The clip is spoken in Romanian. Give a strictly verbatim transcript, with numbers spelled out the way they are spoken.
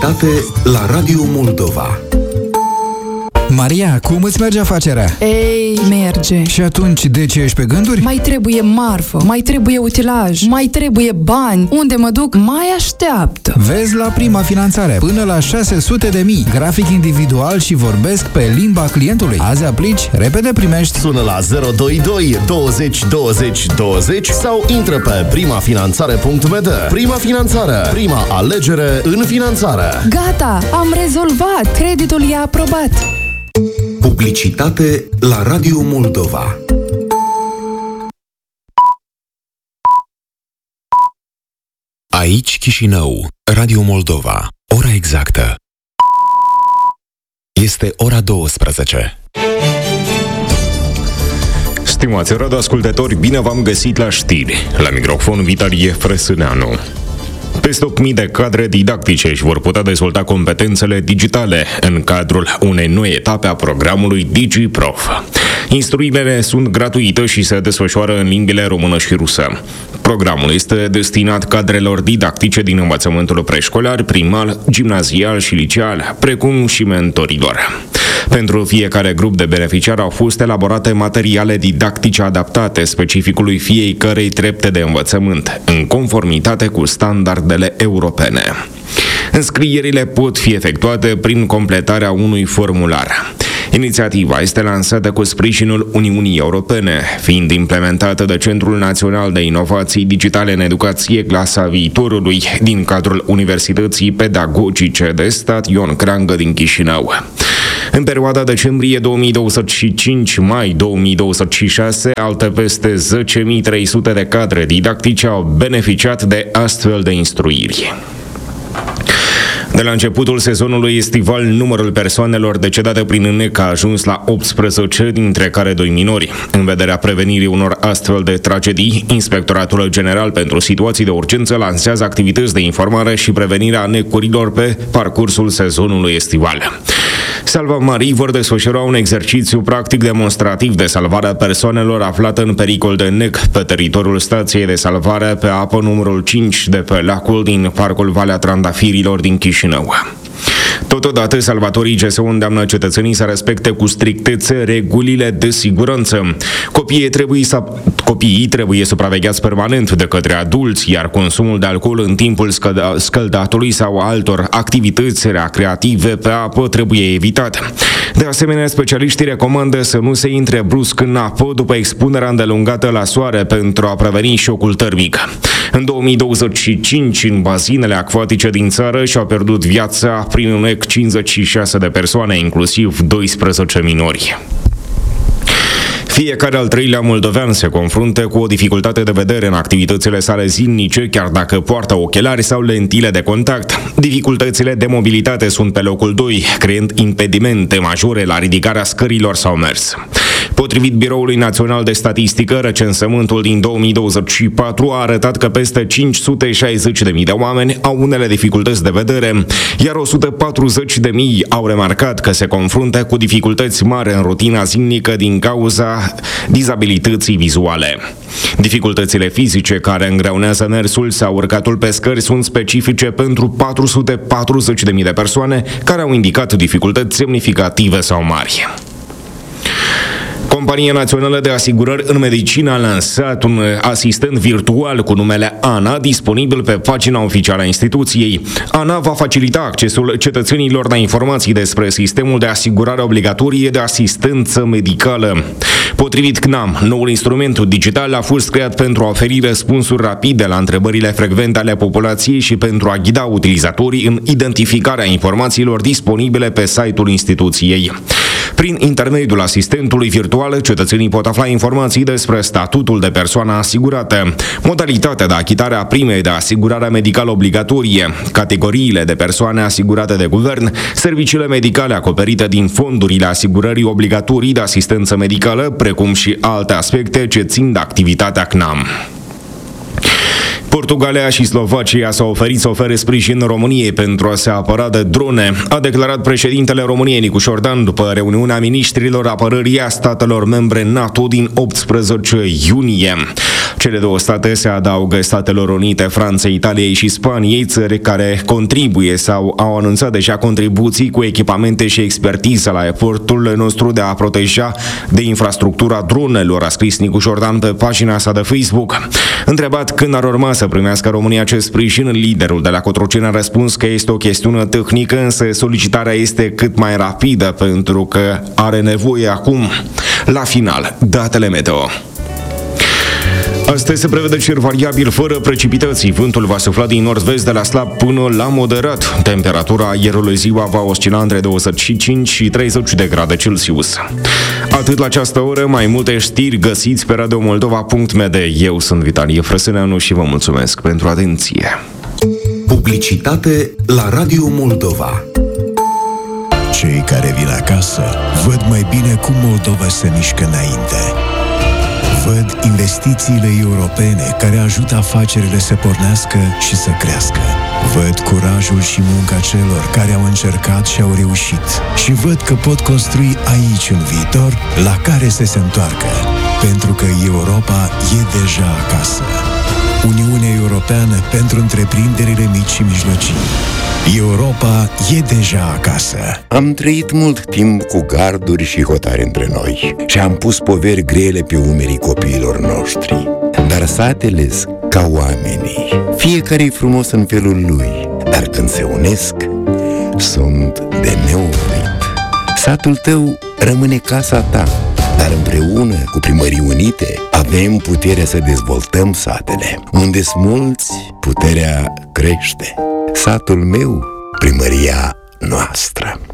Publicitate la Radio Moldova. Maria, cum îți merge afacerea? Ei, merge. Și atunci, de ce ești pe gânduri? Mai trebuie marfă, mai trebuie utilaj, mai trebuie bani. Unde mă duc, mai așteaptă. Vezi la Prima Finanțare, până la șase sute de mii, grafic individual și vorbesc pe limba clientului. Azi aplici, repede primești. Sună la zero doi doi douăzeci douăzeci douăzeci sau intră pe primafinanțare punct m d. Prima Finanțare, prima alegere în finanțare. Gata, am rezolvat. Creditul e aprobat. Publicitate la Radio Moldova. Aici Chișinău, Radio Moldova. Ora exactă este ora douăsprezece. Stimați radioascultători, bine v-am găsit la știri. La microfon Vitalie Frăsâneanu. Peste opt mii de cadre didactice își vor putea dezvolta competențele digitale în cadrul unei noi etape a programului DigiProf. Instruirile sunt gratuite și se desfășoară în limbile română și rusă. Programul este destinat cadrelor didactice din învățământul preșcolar, primar, gimnazial și liceal, precum și mentorilor. Pentru fiecare grup de beneficiari au fost elaborate materiale didactice adaptate specificului fiecărei trepte de învățământ, în conformitate cu standardele europene. Înscrierile pot fi efectuate prin completarea unui formular. Inițiativa este lansată cu sprijinul Uniunii Europene, fiind implementată de Centrul Național de Inovații Digitale în Educație Clasa Viitorului din cadrul Universității Pedagogice de Stat Ion Creangă din Chișinău. În perioada decembrie două mii douăzeci și cinci-mai două mii douăzeci și șase, alte peste zece mii trei sute de cadre didactice au beneficiat de astfel de instruiri. De la începutul sezonului estival, numărul persoanelor decedate prin N E C a ajuns la optsprezece, dintre care doi minori. În vederea prevenirii unor astfel de tragedii, Inspectoratul General pentru Situații de Urgență lansează activități de informare și prevenirea N E C-urilor pe parcursul sezonului estival. Salvamarii vor desfășura un exercițiu practic demonstrativ de salvare a persoanelor aflate în pericol de N E C pe teritoriul stației de salvare pe apă numărul cinci de pe lacul din Parcul Valea Trandafirilor din Chișinău. Totodată, salvatorii G S U îndeamnă cetățenii să respecte cu strictețe regulile de siguranță. Copiii trebuie, să, copiii trebuie supravegheați permanent de către adulți, iar consumul de alcool în timpul scăda, scăldatului sau altor activități recreative pe apă trebuie evitat. De asemenea, specialiștii recomandă să nu se intre brusc în apă după expunerea îndelungată la soare pentru a preveni șocul termic. În două mii douăzeci și cinci, în bazinele acvatice din țară și-au pierdut viața prin un N E C cincizeci și șase de persoane, inclusiv doisprezece minori. Fiecare al treilea moldovean se confruntă cu o dificultate de vedere în activitățile sale zilnice, chiar dacă poartă ochelari sau lentile de contact. Dificultățile de mobilitate sunt pe locul doi, creând impedimente majore la ridicarea scărilor sau mers. Potrivit Biroului Național de Statistică, recensământul din două mii douăzeci și patru a arătat că peste cinci sute șaizeci de mii de oameni au unele dificultăți de vedere, iar o sută patruzeci de mii au remarcat că se confruntă cu dificultăți mari în rutina zilnică din cauza dizabilității vizuale. Dificultățile fizice care îngreunează mersul sau urcatul pe scări sunt specifice pentru patru sute patruzeci de mii de persoane care au indicat dificultăți semnificative sau mari. Compania Națională de Asigurări în Medicină a lansat un asistent virtual cu numele Ana, disponibil pe pagina oficială a instituției. Ana va facilita accesul cetățenilor la informații despre sistemul de asigurare obligatorie de asistență medicală. Potrivit C N A M, noul instrument digital a fost creat pentru a oferi răspunsuri rapide la întrebările frecvente ale populației și pentru a ghida utilizatorii în identificarea informațiilor disponibile pe site-ul instituției. Prin intermediul asistentului virtual, cetățenii pot afla informații despre statutul de persoană asigurată, modalitatea de achitare a primei de asigurare medicală obligatorie, categoriile de persoane asigurate de guvern, serviciile medicale acoperite din fondurile asigurării obligatorii de asistență medicală, precum și alte aspecte ce țin de activitatea C N A M. Portugalia și Slovacia s-au oferit să ofere sprijin României pentru a se apăra de drone, a declarat președintele României Nicu Șordan după reuniunea miniștrilor apărării a statelor membre NATO din optsprezece iunie. Cele două state se adaugă Statelor Unite, Franței, Italiei și Spaniei, țări care contribuie sau au anunțat deja contribuții cu echipamente și expertiză la efortul nostru de a proteja de infrastructura dronelor, a scris Nicu Șordan pe pagina sa de Facebook. Întrebat când ar urma să primească România acest sprijin, liderul de la Cotroceni a răspuns că este o chestiune tehnică, însă solicitarea este cât mai rapidă pentru că are nevoie acum. La final, datele meteo. Astăzi se prevede cer variabil fără precipitații. Vântul va sufla din nord-vest de la slab până la moderat. Temperatura aerului ziua va oscila între douăzeci și cinci și treizeci de grade Celsius. Atât la această oră, mai multe știri găsiți pe radio moldova punct m d. Eu sunt Vitalie Frăsâneanu și vă mulțumesc pentru atenție. Publicitate la Radio Moldova. Cei care vin acasă văd mai bine cum Moldova se mișcă înainte. Văd investițiile europene care ajută afacerile să pornească și să crească. Văd curajul și munca celor care au încercat și au reușit. Și văd că pot construi aici un viitor la care să se întoarcă. Pentru că Europa e deja acasă. Uniunea Europeană pentru întreprinderile mici și mijlocii. Europa e deja acasă. Am trăit mult timp cu garduri și hotare între noi și am pus poveri grele pe umerii copiilor noștri. Dar satele ca oamenii. Fiecare e frumos în felul lui, dar când se unesc, sunt de neoprit. Satul tău rămâne casa ta, dar împreună cu Primării Unite avem puterea să dezvoltăm satele. Unde sunt mulți, puterea crește. Satul meu, primăria noastră.